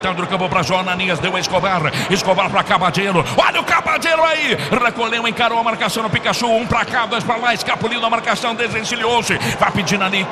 Do campo para Jornanias, deu Escobar para Cabadeiro, olha o Cabadeiro aí, recolheu, encarou a marcação no Pikachu, um para cá, dois para lá, escapuliu da marcação, desencilhou-se, vai pedindo ali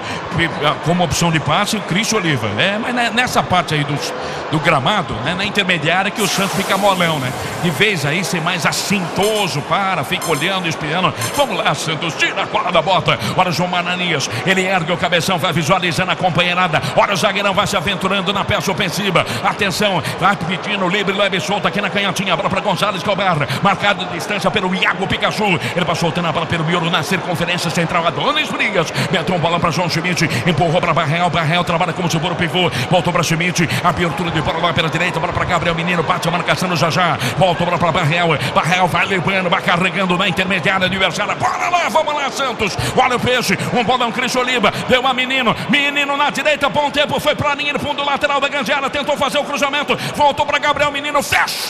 como opção de passe o Cris Oliva, mas nessa parte aí do gramado, né, na intermediária que o Santos fica molão, né, de vez aí ser mais assintoso, fica olhando, espiando, vamos lá Santos, tira a cola da bota, olha o João Mananias, ele ergue o cabeção, vai visualizando a companheirada, olha o zagueirão vai se aventurando na peça ofensiva. Atenção, vai pedindo livre, leve solto aqui na canhotinha. A bola para Gonzalo Escobar, marcado de distância pelo Iago Pikachu. Ele vai soltando a bola pelo Miolo na circunferência central. Adonis Frias, meteu bola para João Schmidt, empurrou para Barreal. Barreal trabalha como se for o pivô, voltou para Schmidt, abertura de bola lá pela direita, bola para Gabriel Menino, bate a marcação no Jajá, voltou para Barreal. Barreal vai levando, vai carregando na intermediária adversária. Bora lá, vamos lá, Santos. Olha o peixe, um bolão Cris Oliva, deu a Menino na direita, bom tempo, foi para a linha de fundo lateral da grande área, tentou fazer o cruzamento, voltou para Gabriel Menino,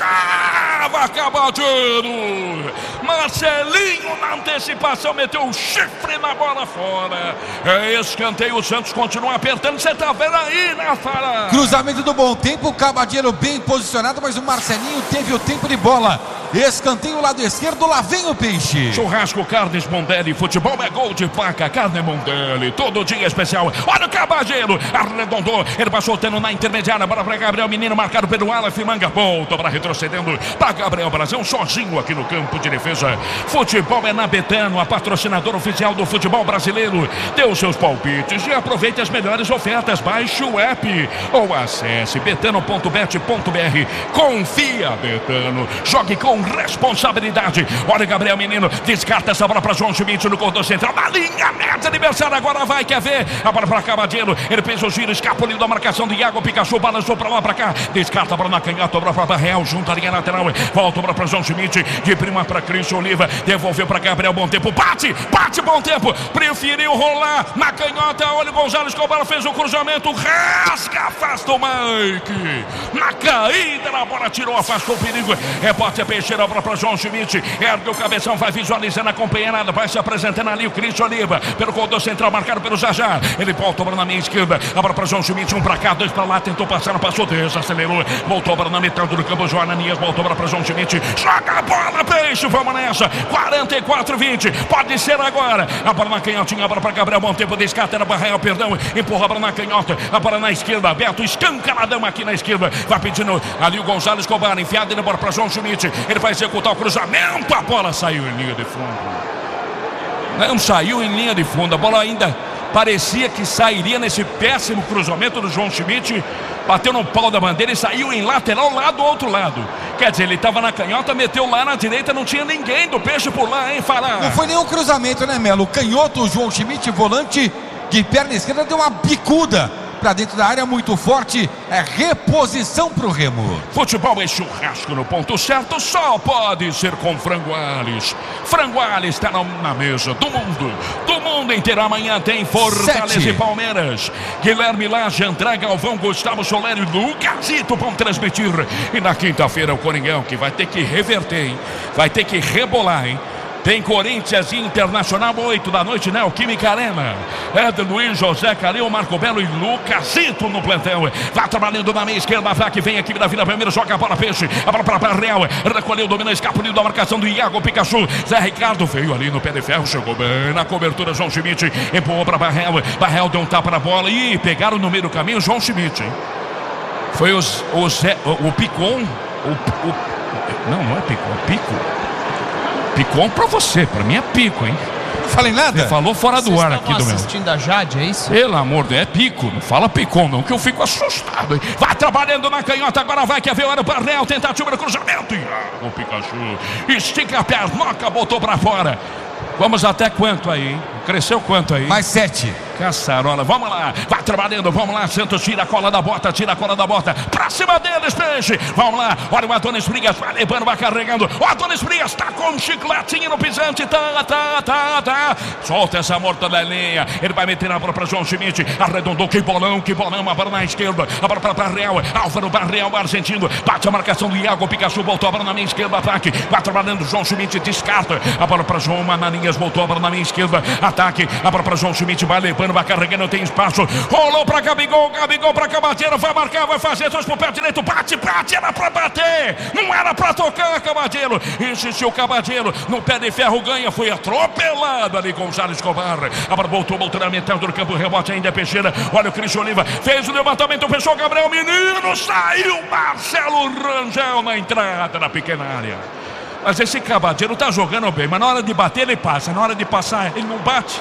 fechava Cabadeiro, Marcelinho na antecipação, meteu o chifre na bola fora, escanteio, o Santos continua apertando, você tá vendo aí, né, Fara? Cruzamento do bom tempo, o Cabadeiro bem posicionado, mas o Marcelinho teve o tempo de bola, escanteio lado esquerdo, lá vem o peixe. Churrasco Carnes Mondelli, futebol é gol de placa, carne Mondelli, todo dia especial, olha o Cabadeiro, arredondou, ele vai soltando na intermediária, bola para Gabriel Menino, marcado pelo Aleph Manga, volta para retrocedendo para Gabriel Brasil, sozinho aqui no campo de defesa. Futebol é na Betano, a patrocinadora oficial do futebol brasileiro. Dê os seus palpites e aproveite as melhores ofertas. Baixe o app ou acesse betano.bet.br. Confia, Betano. Jogue com responsabilidade. Olha Gabriel Menino, descarta essa bola para João Schmidt no corredor central, na linha média adversária, agora vai, quer ver? A bola para Cabadeiro, ele fez o giro, escapuliu da marcação do Iago Pikachu, balançou para lá, para cá, descarta a bola na canhota, bola para Barreal, junto à linha lateral, volta a bola para João Schmidt, de prima para Cris Oliva, devolveu para Gabriel Bom Tempo, bate Bom Tempo, preferiu rolar na canhota, olha o Gonzalo Escobar, fez o cruzamento, rasga, afasta o Mike, na caída na bola, tirou, afastou o perigo, rebote a Peixeira, a bola para João Schmidt, ergue o cabeção, vai visualizando a companheirada, vai se apresentando ali o Cris Oliva, pelo corredor central, marcado pelo Jajá, ele volta a bola na minha esquerda, a bola para João Schmidt, um para cá, dois para lá, tentou passar, não passou, desacelerou, voltou para na metade do campo, Jornanias, voltou para João Schmidt, joga a bola, peixe, vamos nessa, 44-20, pode ser agora, a bola na canhotinha, a bola para Gabriel Bom Tempo, descarta na Barreal, perdão, empurra a bola na canhota, a bola na esquerda, aberto, escancaradão aqui na esquerda, vai pedindo ali o Gonzalo Escobar, enfiado, ele bola para João Schmidt, ele vai executar o cruzamento, a bola saiu em linha de fundo, não saiu em linha de fundo, a bola ainda parecia que sairia nesse péssimo cruzamento do João Schmidt, bateu no pau da bandeira e saiu em lateral lá do outro lado. Quer dizer, ele estava na canhota, meteu lá na direita, não tinha ninguém do peixe por lá, hein, Fará? Não foi nenhum cruzamento, né, Melo? O canhoto, o João Schmidt, volante de perna esquerda, deu uma bicuda para dentro da área, muito forte, é reposição pro Remo. Futebol é churrasco no ponto certo, só pode ser com Frango Ales. Frango Ales está na mesa do mundo inteiro. Amanhã tem Fortaleza e Palmeiras. Guilherme Lage, André Galvão, Gustavo Soler e Lucasito vão transmitir. E na quinta-feira o Coringão, que vai ter que reverter, hein? Vai ter que rebolar, hein? Tem Corinthians e Internacional, 8 da noite, né? O Química Arena. Éder Luiz, José Calil, Marco Belo e Lucasito no plantel. Vai trabalhando na meia esquerda, vai que vem aqui da Vila Belmiro, joga a bola peixe. A bola para Barreal, recolheu, domina, escapuliu da marcação do Iago Pikachu. Zé Ricardo veio ali no pé de ferro, chegou bem na cobertura, João Schmidt empurrou para Barreal. Barreal deu um tapa na bola e pegaram no meio do caminho João Schmidt, hein? Foi o Picon. Não é Picon, Pico. Picon pra você, pra mim é pico, hein? Falei nada? Ele falou fora do ar aqui do meu. Assistindo a Jade, é isso? Pelo amor de Deus, é pico, não fala Picon não, que eu fico assustado, hein? Vai trabalhando na canhota, agora vai, quer ver, olha o Barreal, tentativa de cruzamento, o Pikachu, estica a pernoca, botou pra fora. Vamos até quanto aí, hein? Cresceu quanto aí? Mais 7. Caçarola, vamos lá, vai trabalhando, vamos lá, Santos tira a cola da bota, pra cima deles, peixe, vamos lá, olha o Adonis Frias, vai levando, vai carregando, o Adonis Frias tá com um chicletinho no pisante, tá, solta essa mortadelinha, ele vai meter a bola pra João Schmidt, arredondou, que bolão, a bola na esquerda, a bola pra Barreal, Álvaro Barreal, argentino, bate a marcação do Iago Pikachu, voltou a bola na minha esquerda, ataque, vai trabalhando, João Schmidt descarta, a bola pra João Mananias, voltou a bola na minha esquerda, ataque, a bola pra João Schmidt, vai levando, Menino vai carregando, tem espaço. Rolou pra Gabigol pra Cabadeiro. Vai marcar, vai fazer. Trouxe pro pé direito. Bate. Era pra bater. Não era pra tocar, Cabadeiro. Insistiu o Cabadeiro. No pé de ferro ganha. Foi atropelado ali com o Charles Escobar. Agora voltou na metade do campo. Rebote ainda é Peixeira. Olha o Cristian Oliva. Fez o levantamento. Fechou Gabriel Menino. Saiu Marcelo Rangel na entrada da pequena área. Mas esse Cabadeiro tá jogando bem. Mas na hora de bater ele passa. Na hora de passar ele não bate.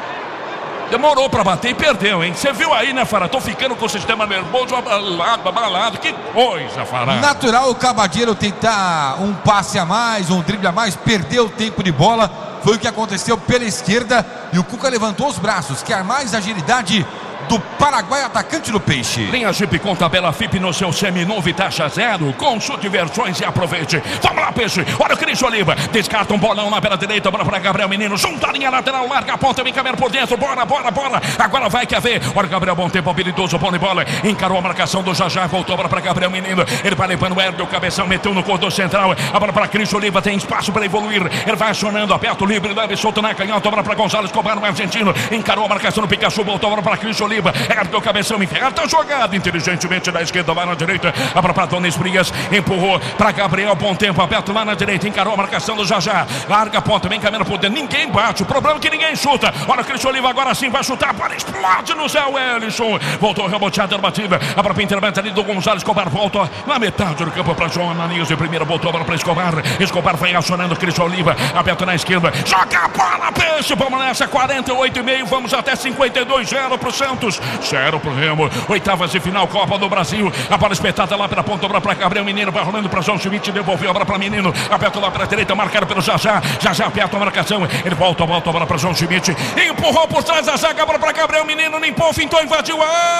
Demorou pra bater e perdeu, hein? Você viu aí, né, Fará? Tô ficando com o sistema nervoso abalado. Que coisa, Fará. Natural o Cabadeiro tentar um passe a mais, um drible a mais. Perdeu o tempo de bola. Foi o que aconteceu pela esquerda. E o Cuca levantou os braços. Quer mais agilidade do Paraguai, atacante do Peixe. Linha Jeep com tabela FIP no seu seminovo e taxa zero. Consulte versões e aproveite. Vamos lá, Peixe. Olha o Cristian Oliva. Descarta um bolão na pela direita. Bola para Gabriel Menino. Junta a linha lateral. Larga a ponta. Vem caminhando por dentro. Bora. Agora vai que haver. Olha o Gabriel, bom tempo, habilidoso. Bom de bola. Encarou a marcação do Jajá. Voltou para Gabriel Menino. Ele vai levando o Hélio. Cabeção meteu no corredor central. A bola para Cristian Oliva. Tem espaço para evoluir. Ele vai acionando. Aperto livre. Leve solto na canhota. Bola para Gonzalo Escobar, no argentino. Encarou a marcação do Pikachu. Voltou para Cristian Oliva. Hélio, cabeção enferta, jogada inteligentemente da esquerda, vai na direita, abra para Dona Esprias, empurrou para Gabriel, bom tempo, aberto lá na direita, encarou a marcação do Jajá, larga a ponta, vem caminhando por dentro, ninguém bate, o problema é que ninguém chuta. Olha o Cristian Oliva agora sim vai chutar, para explode no céu, Ellison, voltou reboteada, batida, abra para intervento ali do Gonzalo Escobar, volta na metade do campo para João Ananias, de primeira botou a bola para Escobar vai acionando o Cristian Oliva, aberto na esquerda, joga a bola, Peixe, vamos nessa, 48,5, vamos até 52-0 pro Santos, 0 pro Remo, oitavas de final, Copa do Brasil, a bola espetada lá pela ponta, obra para Gabriel Menino, vai rolando para João Schmidt, devolveu a bola para Menino, aperta lá para a direita, marcado pelo Jajá aperta a marcação, ele volta a bola para João Schmidt, empurrou por trás da zaga, a bola para Gabriel Menino, limpou, fintou, invadiu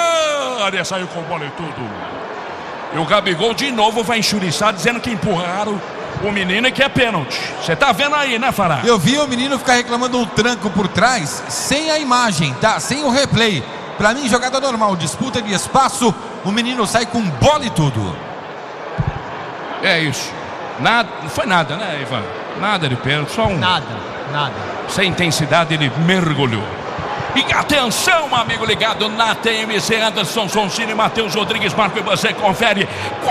a área, saiu com bola e tudo. E o Gabigol de novo vai enxuriçar, dizendo que empurraram o menino e que é pênalti. Você tá vendo aí, né, Fará? Eu vi o menino ficar reclamando um tranco por trás, sem a imagem, tá? Sem o replay. Pra mim, jogada normal, disputa de espaço, o menino sai com bola e tudo. É isso. Nada, não foi nada, né, Ivan? Nada de pênalti, só um. Nada. Sem intensidade, ele mergulhou. E atenção, amigo ligado na TMC, Anderson Sonsini, Matheus Rodrigues, Marco, e você confere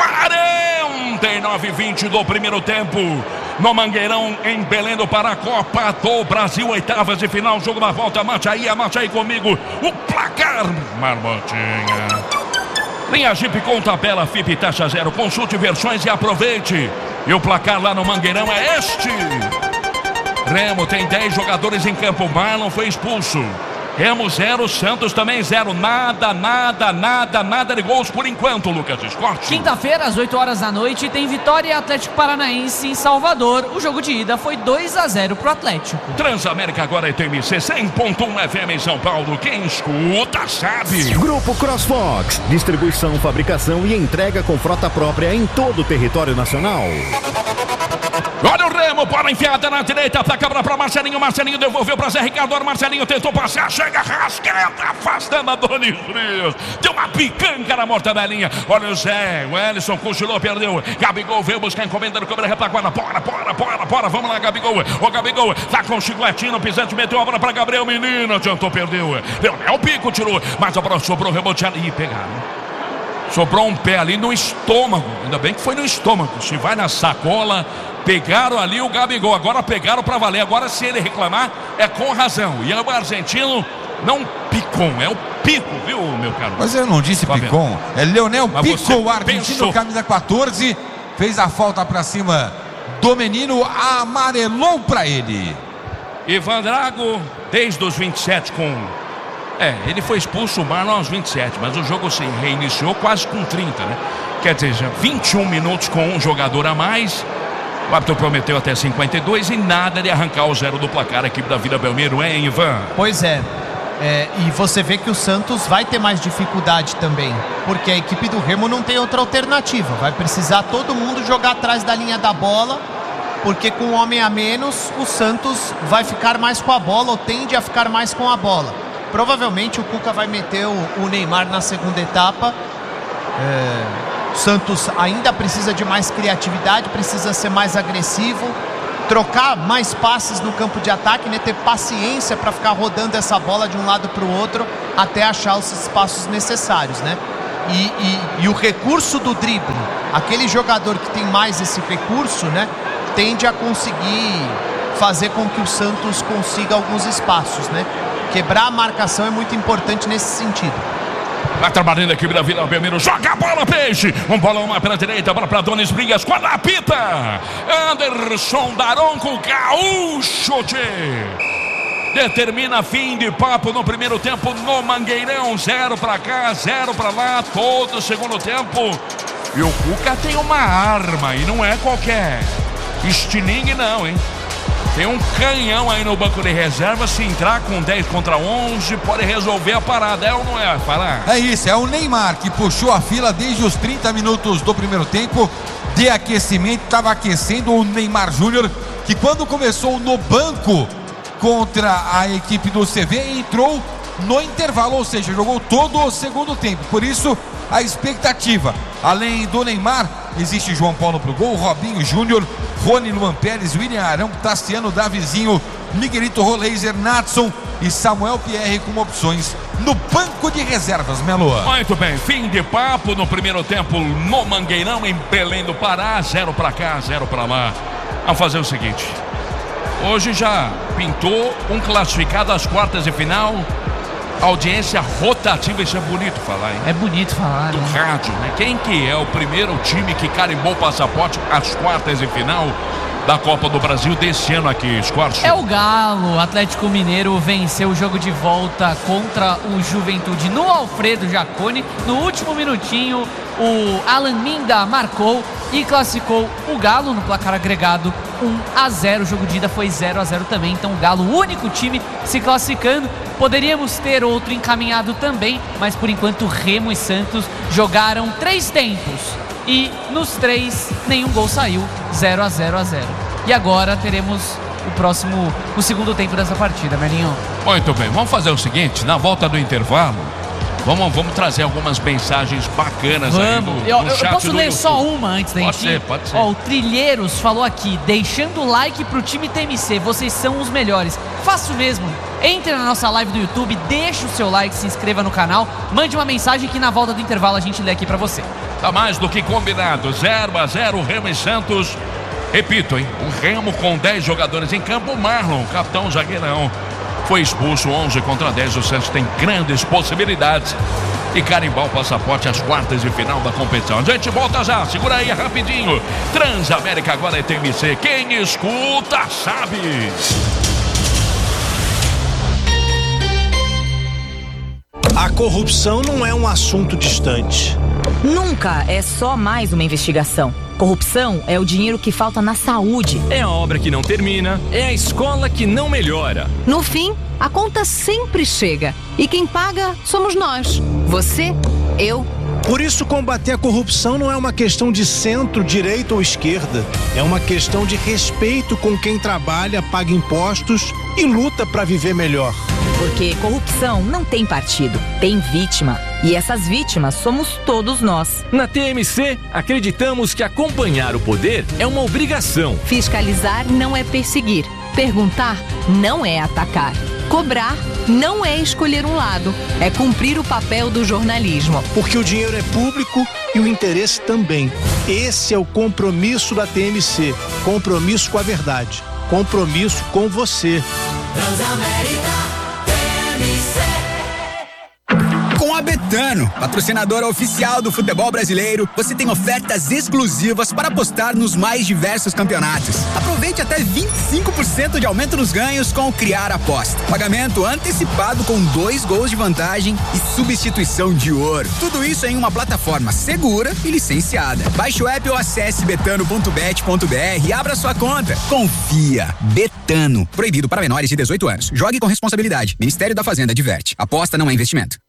49-20 do primeiro tempo. No Mangueirão, em Belém do Pará, Copa do Brasil, oitavas de final, jogo da volta, mate aí comigo, o placar, Marmotinha. Linha Jeep com tabela FIP taxa zero, consulte versões e aproveite. E o placar lá no Mangueirão é este. Remo tem 10 jogadores em campo, Marlon foi expulso. Remo 0, Santos também 0. Nada de gols por enquanto, Lucas Escorte. Quinta-feira, às 8 horas da noite, tem Vitória Atlético Paranaense em Salvador. O jogo de ida foi 2-0 pro Atlético. Transamérica agora é TMC 100.1 FM em São Paulo. Quem escuta sabe. Grupo CrossFox, distribuição, fabricação e entrega com frota própria em todo o território nacional. Olha o Remo, bola enfiada na direita, pra cabra pra Marcelinho devolveu pra Zé Ricardo, Marcelinho tentou passar, chega Rasqueta, afastando a Dona Frias, deu uma picanca na mortadelinha, olha o Zé, o Ellison cochilou, perdeu, Gabigol veio buscar encomenda do cobra retaguarda, bora, vamos lá Gabigol, o Gabigol tá com o chicletinho, o pisante meteu a bola pra Gabriel Menino, adiantou, perdeu, Leonel Pico tirou, mas a bola sobrou, reboteado, e pegaram. Sobrou um pé ali no estômago. Ainda bem que foi no estômago. Se vai na sacola, pegaram ali o Gabigol. Agora pegaram pra valer. Agora, se ele reclamar, é com razão. E o argentino não Picon, é o Pico, viu, meu caro? Mas eu não disse tá Picon. É Leonel Pico, o argentino, pensou. camisa 14. Fez a falta pra cima do menino. Amarelou pra ele. Ivan Drago, desde os 27 com... ele foi expulso o Marlon aos 27, mas o jogo se reiniciou quase com 30, né? Quer dizer, já 21 minutos com um jogador a mais. O árbitro prometeu até 52 e nada de arrancar o 0 do placar. A equipe da Vila Belmiro, hein, Ivan? Pois é. E você vê que o Santos vai ter mais dificuldade também, porque a equipe do Remo não tem outra alternativa. Vai precisar todo mundo jogar atrás da linha da bola, porque com um homem a menos, o Santos vai ficar mais com a bola, ou tende a ficar mais com a bola. Provavelmente o Cuca vai meter o Neymar na segunda etapa. O Santos ainda precisa de mais criatividade, precisa ser mais agressivo. trocar mais passes no campo de ataque, né? Ter paciência para ficar rodando essa bola de um lado para o outro até achar os espaços necessários, né? E o recurso do drible, aquele jogador que tem mais esse recurso, né, tende a conseguir fazer com que o Santos consiga alguns espaços, né? Quebrar a marcação é muito importante nesse sentido. Vai trabalhando a equipe da Vila Belmiro. Joga a bola, Peixe. Um bolão lá pela direita. Bola para Donis Brigas. Quando apita. Anderson Daronco. Gaúcho. Determina fim de papo no primeiro tempo no Mangueirão. 0 para cá, 0 para lá. Todo o segundo tempo. E o Cuca tem uma arma. E não é qualquer estilingue não, hein? Tem um canhão aí no banco de reserva. Se entrar com 10 contra 11, pode resolver a parada. É ou não é? Falar? É isso, é o Neymar que puxou a fila desde os 30 minutos do primeiro tempo de aquecimento. Estava aquecendo o Neymar Júnior, que quando começou no banco contra a equipe do CV, entrou no intervalo, ou seja, jogou todo o segundo tempo. Por isso, a expectativa, além do Neymar, existe João Paulo pro gol, Robinho Júnior, Rony, Luan Pérez, William Arão, Tassiano, Davizinho, Miguelito Roleiser, Natson e Samuel Pierre como opções no banco de reservas, Melo. Muito bem, fim de papo no primeiro tempo no Mangueirão, em Belém do Pará. 0 para cá, 0 para lá. Vamos fazer o seguinte: hoje já pintou um classificado às quartas de final. Audiência rotativa, isso é bonito falar, hein? É bonito falar, do né? rádio, né? Quem que é o primeiro time que carimbou o passaporte às quartas de final da Copa do Brasil desse ano aqui, Squarcio? É o Galo. O Atlético Mineiro venceu o jogo de volta contra o Juventude no Alfredo Jaconi. No último minutinho, o Alan Minda marcou e classificou o Galo no placar agregado 1-0. O jogo de ida foi 0-0 também. Então o Galo, o único time se classificando. Poderíamos ter outro encaminhado também, mas por enquanto Remo e Santos jogaram 3 tempos e nos 3 nenhum gol saiu. 0-0. E agora teremos o segundo tempo dessa partida, Melinho. Muito bem, vamos fazer o seguinte: na volta do intervalo, vamos trazer algumas mensagens bacanas aí no chat. Eu posso ler YouTube. só uma antes da gente? Pode ser. Ó, o Trilheiros falou aqui, deixando o like pro time TMC, vocês são os melhores. Faça o mesmo, entre na nossa live do YouTube, deixa o seu like, se inscreva no canal, mande uma mensagem que na volta do intervalo a gente lê aqui pra você. Tá mais do que combinado, 0-0, Remo e Santos. Repito, hein? O Remo com 10 jogadores em campo. O Marlon, capitão zagueirão, foi expulso. 11 contra 10. O Santos tem grandes possibilidades de carimbar o passaporte às quartas de final da competição. A gente volta já, segura aí rapidinho. Transamérica agora é TMC. Quem escuta sabe. A corrupção não é um assunto distante. Nunca é só mais uma investigação. Corrupção é o dinheiro que falta na saúde. É a obra que não termina, é a escola que não melhora. No fim, a conta sempre chega. E quem paga somos nós. Você, eu. Por isso, combater a corrupção não é uma questão de centro, direita ou esquerda. É uma questão de respeito com quem trabalha, paga impostos e luta para viver melhor. Porque corrupção não tem partido, tem vítima. E essas vítimas somos todos nós. Na TMC, acreditamos que acompanhar o poder é uma obrigação. Fiscalizar não é perseguir. Perguntar não é atacar. Cobrar não é escolher um lado. É cumprir o papel do jornalismo. Porque o dinheiro é público e o interesse também. Esse é o compromisso da TMC. Compromisso com a verdade. Compromisso com você. Transamérica TMC. Com a Betano, patrocinadora oficial do futebol brasileiro, você tem ofertas exclusivas para apostar nos mais diversos campeonatos. Aproveite até 25% de aumento nos ganhos com o Criar Aposta. Pagamento antecipado com 2 gols de vantagem e substituição de ouro. Tudo isso em uma plataforma segura e licenciada. Baixe o app ou acesse betano.bet.br e abra sua conta. Confia. Betano. Proibido para menores de 18 anos. Jogue com responsabilidade. Ministério da Fazenda adverte. Aposta não é investimento.